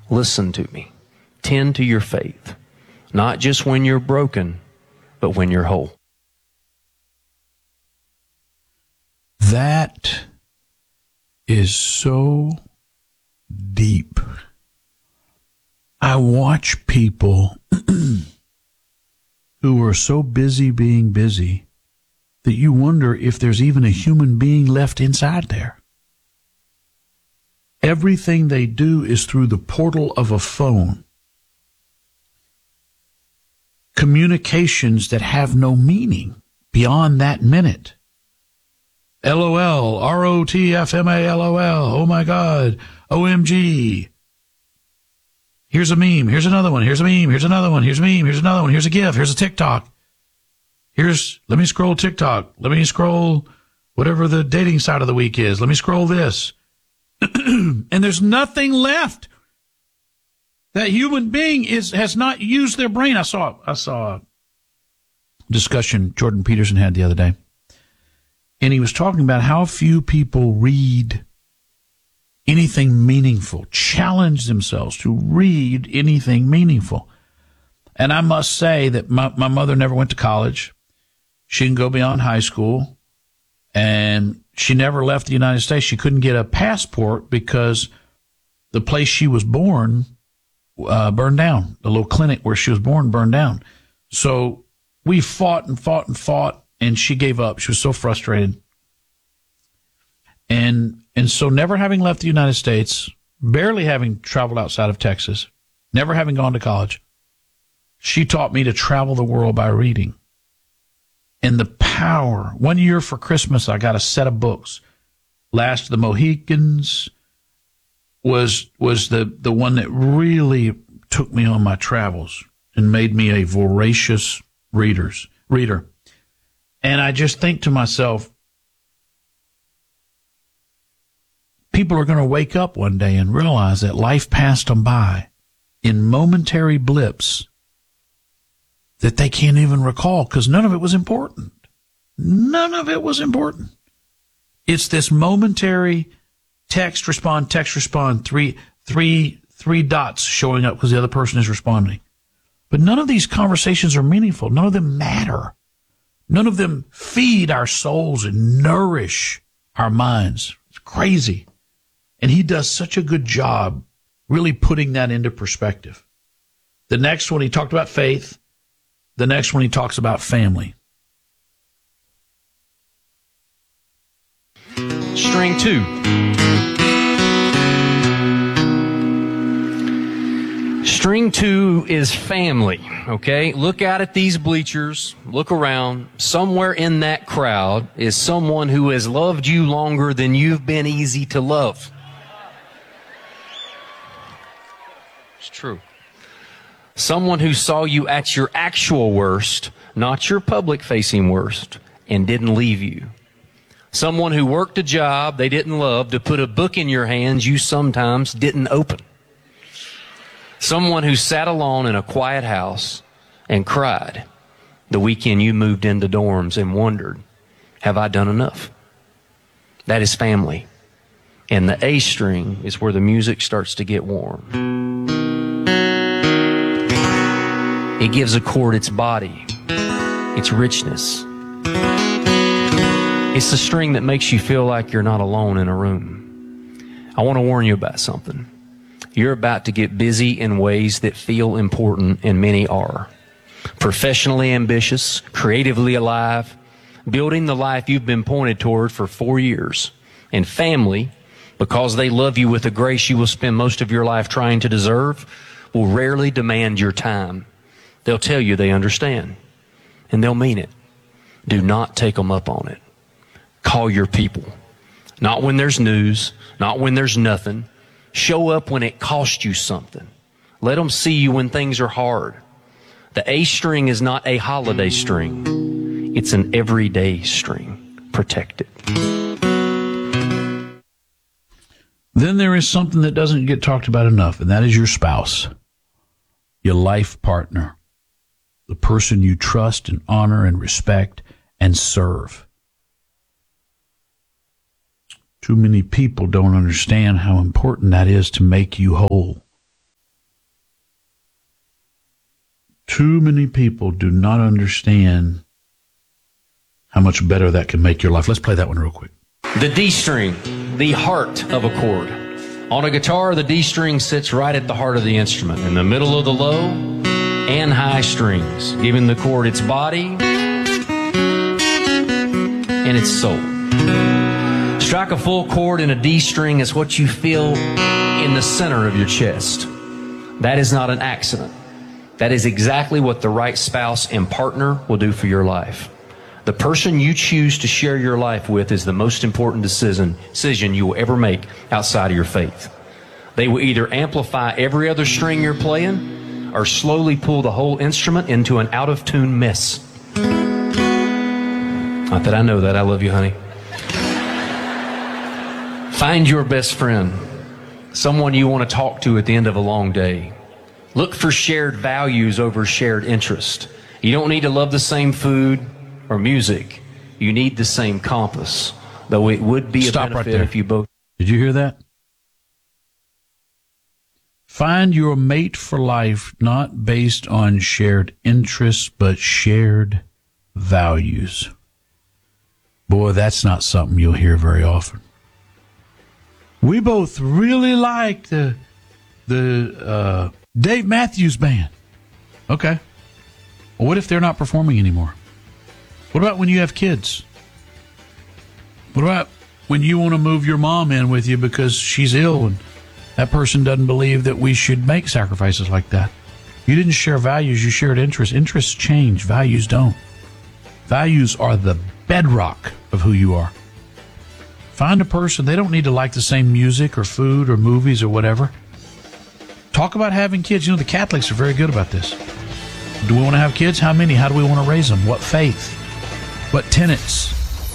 Listen to me. Tend to your faith. Not just when you're broken, but when you're whole. That is so deep. I watch people who are so busy being busy that you wonder if there's even a human being left inside there. Everything they do is through the portal of a phone. Communications that have no meaning beyond that minute. LOL, ROTFMALOL, oh my God, OMG. Here's a meme, here's another one, here's a meme, here's another one, here's a meme, here's another one, here's a GIF, here's a TikTok. Let me scroll TikTok, let me scroll whatever the dating side of the week is, let me scroll this. And there's nothing left. That human being has not used their brain. I saw a discussion Jordan Peterson had the other day. And he was talking about how few people read anything meaningful, challenge themselves to read anything meaningful. And I must say that my mother never went to college. She didn't go beyond high school. And she never left the United States. She couldn't get a passport because the place she was born burned down. The little clinic where she was born burned down. So we fought and fought and fought, and she gave up. She was so frustrated. And so never having left the United States, barely having traveled outside of Texas, never having gone to college, she taught me to travel the world by reading. And the power. One year for Christmas, I got a set of books. Last of the Mohicans was the one that really took me on my travels and made me a voracious reader. And I just think to myself, people are going to wake up one day and realize that life passed them by in momentary blips that they can't even recall because none of it was important. None of it was important. It's this momentary text, respond, three dots showing up because the other person is responding. But none of these conversations are meaningful. None of them matter. None of them feed our souls and nourish our minds. It's crazy. And he does such a good job really putting that into perspective. The next one, he talked about faith. The next one, he talks about family. String 2. String 2 is family, okay? Look out at these bleachers. Look around. Somewhere in that crowd is someone who has loved you longer than you've been easy to love. It's true. Someone who saw you at your actual worst, not your public-facing worst, and didn't leave you. Someone who worked a job they didn't love to put a book in your hands you sometimes didn't open. Someone who sat alone in a quiet house and cried the weekend you moved into dorms and wondered, have I done enough? That is family. And the A string is where the music starts to get warm. It gives a chord its body, its richness. It's the string that makes you feel like you're not alone in a room. I want to warn you about something. You're about to get busy in ways that feel important, and many are. Professionally ambitious, creatively alive, building the life you've been pointed toward for 4 years. And family, because they love you with a grace you will spend most of your life trying to deserve, will rarely demand your time. They'll tell you they understand, and they'll mean it. Do not take them up on it. Call your people. Not when there's news, not when there's nothing. Show up when it costs you something. Let them see you when things are hard. The A string is not a holiday string. It's an everyday string. Protect it. Then there is something that doesn't get talked about enough, and that is your spouse, your life partner, the person you trust and honor and respect and serve. Too many people don't understand how important that is to make you whole. Too many people do not understand how much better that can make your life. Let's play that one real quick. The D string, the heart of a chord. On a guitar, the D string sits right at the heart of the instrument, in the middle of the low and high strings, giving the chord its body and its soul. Strike a full chord in a D string is what you feel in the center of your chest. That is not an accident. That is exactly what the right spouse and partner will do for your life. The person you choose to share your life with is the most important decision you will ever make outside of your faith. They will either amplify every other string you're playing or slowly pull the whole instrument into an out-of-tune mess. Not that I know that. I love you, honey. Find your best friend, someone you want to talk to at the end of a long day. Look for shared values over shared interest. You don't need to love the same food or music. You need the same compass, though it would be a benefit if you both... Did you hear that? Find your mate for life not based on shared interests, but shared values. Boy, that's not something you'll hear very often. We both really like the Dave Matthews Band. Okay. Well, what if they're not performing anymore? What about when you have kids? What about when you want to move your mom in with you because she's ill and that person doesn't believe that we should make sacrifices like that? You didn't share values, you shared interests. Interests change, values don't. Values are the bedrock of who you are. Find a person, they don't need to like the same music or food or movies or whatever. Talk about having kids. You know, the Catholics are very good about this. Do we want to have kids? How many? How do we want to raise them? What faith? What tenets?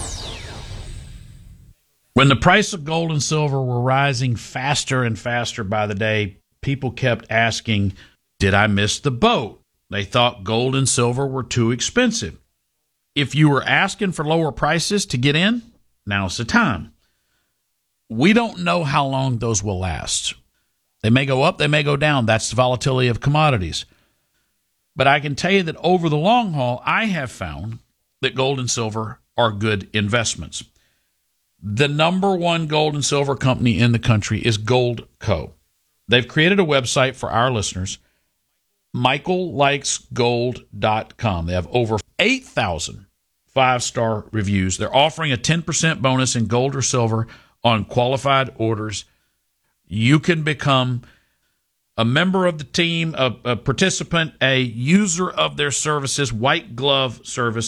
When the price of gold and silver were rising faster and faster by the day, people kept asking, did I miss the boat? They thought gold and silver were too expensive. If you were asking for lower prices to get in, now's the time. We don't know how long those will last. They may go up, they may go down. That's the volatility of commodities. But I can tell you that over the long haul, I have found that gold and silver are good investments. The number one gold and silver company in the country is Goldco. They've created a website for our listeners, michaellikesgold.com. They have over 8,000 5-star reviews. They're offering a 10% bonus in gold or silver on qualified orders. You can become a member of the team, a participant, a user of their services, white glove service,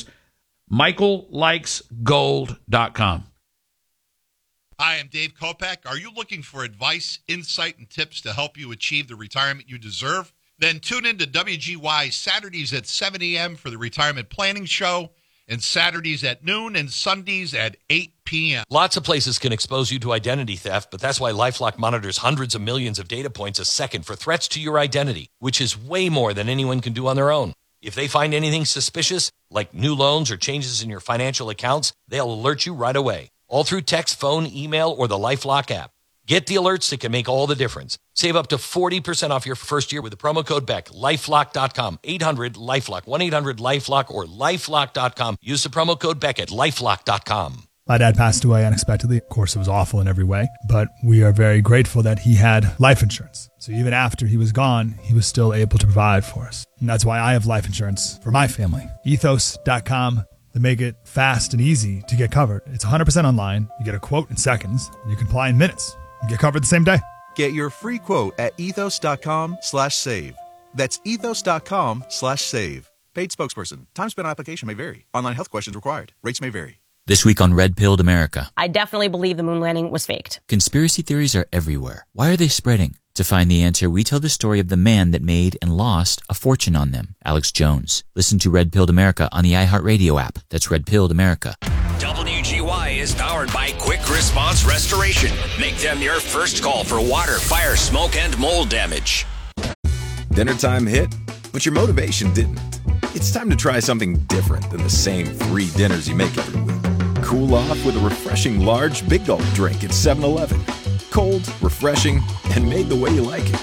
michaellikesgold.com. Hi, I'm Dave Kopak. Are you looking for advice, insight, and tips to help you achieve the retirement you deserve? Then tune in to WGY Saturdays at 7 a.m. for the Retirement Planning Show, and Saturdays at noon and Sundays at 8 p.m. Lots of places can expose you to identity theft, but that's why LifeLock monitors hundreds of millions of data points a second for threats to your identity, which is way more than anyone can do on their own. If they find anything suspicious, like new loans or changes in your financial accounts, they'll alert you right away, all through text, phone, email, or the LifeLock app. Get the alerts that can make all the difference. Save up to 40% off your first year with the promo code BECK. LifeLock.com, 800-LifeLock, 1-800-LifeLock, or LifeLock.com. Use the promo code BECK at LifeLock.com. My dad passed away unexpectedly. Of course, it was awful in every way, but we are very grateful that he had life insurance. So even after he was gone, he was still able to provide for us. And that's why I have life insurance for my family. Ethos.com. They make it fast and easy to get covered. It's 100% online. You get a quote in seconds, and you can apply in minutes. You get covered the same day. Get your free quote at ethos.com/save. That's ethos.com/save. Paid spokesperson. Time spent on application may vary. Online health questions required. Rates may vary. This week on Red Pilled America. I definitely believe the moon landing was faked. Conspiracy theories are everywhere. Why are they spreading? To find the answer, we tell the story of the man that made and lost a fortune on them, Alex Jones. Listen to Red Pilled America on the iHeartRadio app. That's Red Pilled America. WGY is powered by Quick Response Restoration. Make them your first call for water, fire, smoke, and mold damage. Dinner time hit, but your motivation didn't. It's time to try something different than the same 3 dinners you make every week. Cool off with a refreshing large Big Gulp drink at 7-Eleven. Cold, refreshing, and made the way you like it.